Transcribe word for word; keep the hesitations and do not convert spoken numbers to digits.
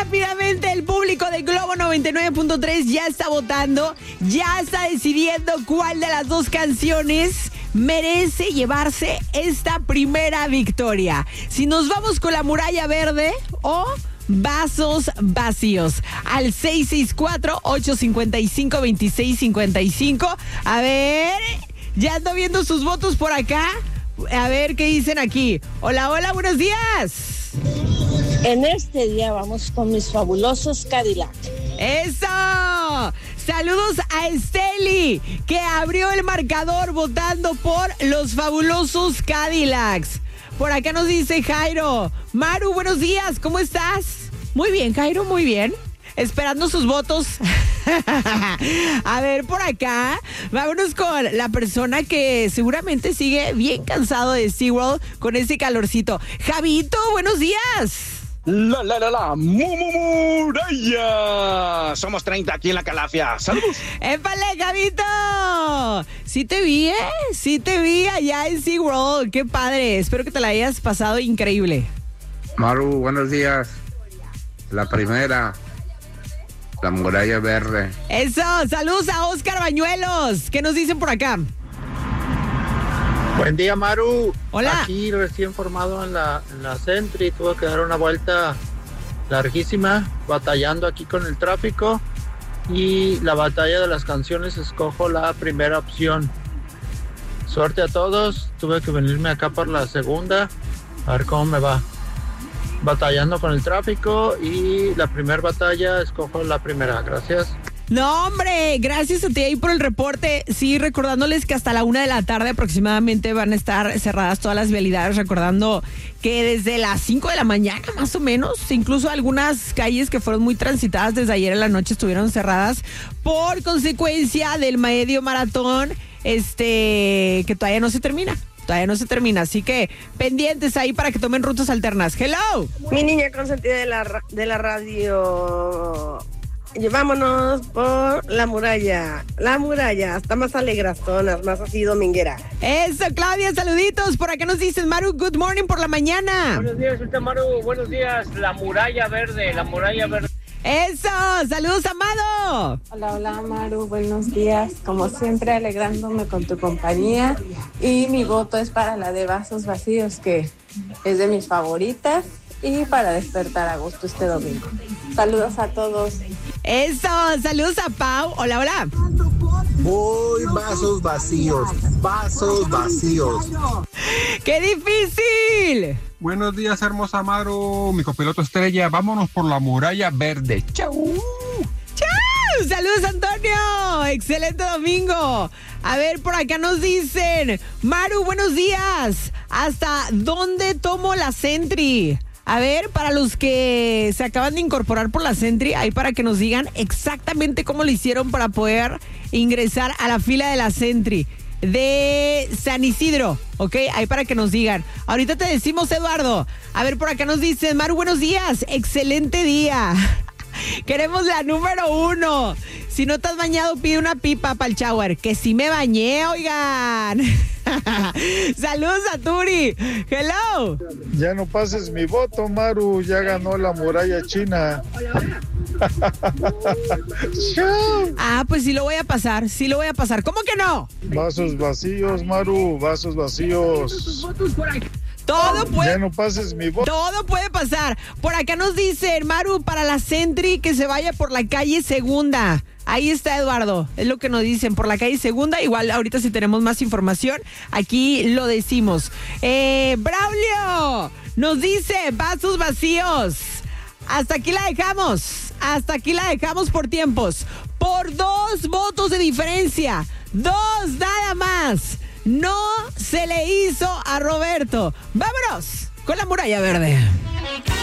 Rápidamente, el público de Globo noventa y nueve punto tres ya está votando, ya está decidiendo cuál de las dos canciones merece llevarse esta primera victoria. Si nos vamos con La Muralla Verde o Vasos Vacíos. Al seis seis cuatro, ocho cinco cinco, dos seis cinco cinco. A ver, ya ando viendo sus votos por acá. A ver qué dicen aquí. Hola, hola, buenos días. En este día vamos con mis fabulosos Cadillac. ¡Eso! Saludos a Esteli, que abrió el marcador votando por los fabulosos Cadillacs. Por acá nos dice Jairo. Maru, buenos días, ¿cómo estás? Muy bien, Jairo, muy bien. Esperando sus votos. A ver, por acá, vámonos con la persona que seguramente sigue bien cansado de SeaWorld con ese calorcito. Javito, buenos días. La, la, la, la, mu, mu, muralla. Somos treinta aquí en la Calafia. ¡Saludos! ¡Épale, Javito! Sí te vi, ¿eh? Sí te vi allá en SeaWorld. ¡Qué padre! Espero que te la hayas pasado increíble. Maru, buenos días. La primera, La Muralla Verde. Eso, saludos a Oscar Bañuelos. ¿Qué nos dicen por acá? Buen día, Maru. Hola. Aquí recién formado en la, en la Sentry, tuve que dar una vuelta larguísima, batallando aquí con el tráfico. Y la batalla de las canciones, escojo la primera opción. Suerte a todos, tuve que venirme acá por la segunda, a ver cómo me va. Batallando con el tráfico y la primera batalla, escojo la primera. Gracias. No, hombre, gracias a ti ahí por el reporte. Sí, recordándoles que hasta la una de la tarde aproximadamente van a estar cerradas todas las vialidades, recordando que desde las cinco de la mañana más o menos, incluso algunas calles que fueron muy transitadas desde ayer en la noche estuvieron cerradas por consecuencia del medio maratón, este, que todavía no se termina. Todavía no se termina, así que pendientes ahí para que tomen rutas alternas. ¡Hello! Mi niña consentida de la, de la radio. Llevámonos por La Muralla. La Muralla, hasta más alegrazonas, más así dominguera. Eso, Claudia, saluditos. Por acá nos dicen, Maru, good morning por la mañana. Buenos días, usted, Maru. Buenos días. La Muralla Verde, La Muralla Verde. Eso, saludos, Amado. Hola, hola, Maru, buenos días. Como siempre, alegrándome con tu compañía. Y mi voto es para la de Vasos Vacíos, que es de mis favoritas. Y para despertar a gusto este domingo. Saludos a todos. Eso, saludos a Pau. Hola, hola. Voy Vasos Vacíos, Vasos Vacíos. ¡Qué difícil! Buenos días, hermosa Maru, mi copiloto estrella. Vámonos por La Muralla Verde. ¡Chau! ¡Chau! ¡Saludos, Antonio! ¡Excelente domingo! A ver, por acá nos dicen, Maru, buenos días. ¿Hasta dónde tomo la Sentry? A ver, para los que se acaban de incorporar por la Sentry, ahí para que nos digan exactamente cómo lo hicieron para poder ingresar a la fila de la Sentry de San Isidro, ¿ok? Ahí para que nos digan. Ahorita te decimos, Eduardo. A ver, por acá nos dicen, Maru, buenos días. Excelente día. Queremos la número uno. Si no te has bañado, pide una pipa para el shower. Que sí me bañé, oigan. Saludos a Turi. Hello. Ya no pases mi voto, Maru. Ya ganó la muralla china. Ah, pues sí lo voy a pasar. Sí lo voy a pasar. ¿Cómo que no? Vasos vacíos, Maru. Vasos vacíos. Todo puede. Ya no pases mi voto. Todo puede pasar. Por acá nos dicen, Maru, para la Sentry que se vaya por la calle Segunda. Ahí está, Eduardo. Es lo que nos dicen, por la calle Segunda. Igual ahorita si tenemos más información, aquí lo decimos. Eh, Braulio nos dice, vasos vacíos. Hasta aquí la dejamos. Hasta aquí la dejamos por tiempos. Por dos votos de diferencia. Dos nada más. No se le hizo a Roberto. Vámonos con La Muralla Verde.